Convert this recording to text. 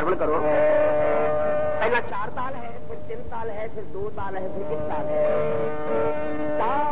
श्रवण करो। पहला 4 ताल है, फिर 3 ताल है, फिर 2 ताल है, फिर 1 ताल है।